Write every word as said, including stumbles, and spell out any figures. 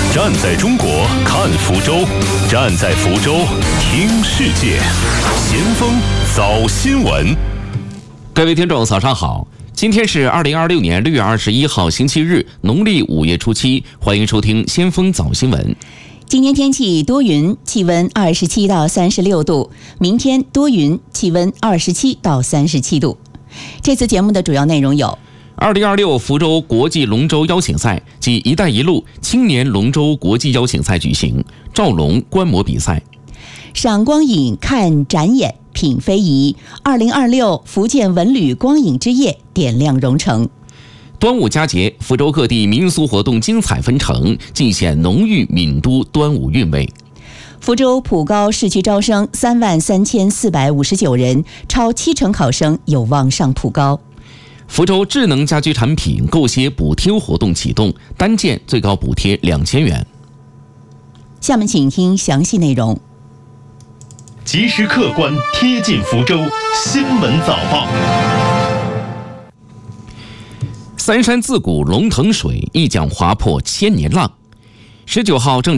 站在中国看福州，站在福州听世界。先锋早新闻。 各位听众早上好，今天是二零二六年六月二十一号星期日，农历五月初七，欢迎收听先锋早新闻。 今天天气多云，气温二十七到三十六度；明天多云，气温二十七到三十七度。这次节目的主要内容有： 二零二六福州国际龙舟邀请赛及“一带一路”青年龙舟国际邀请赛举行，赵龙观摩比赛。 赏光影、看展演、品非遗。二零二六福建文旅光影之夜点亮蓉城。 端午佳节，福州各地民俗活动精彩纷呈，尽显浓郁闽都端午韵味。 福州普高市区招生三万三千四百五十九人，超七成考生有望上普高。 福州智能家居产品购鞋补贴活动启动，单件最高补贴两千元。 下面请听详细内容。 及时客观贴近福州新闻早报。三山自古龙腾水，一桨划破千年浪。十九号正